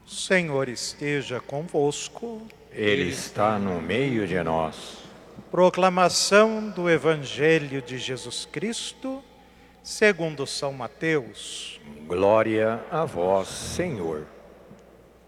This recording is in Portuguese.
Senhor esteja convosco. Ele está no meio de nós. Proclamação do Evangelho de Jesus Cristo, segundo São Mateus. Glória a vós, Senhor.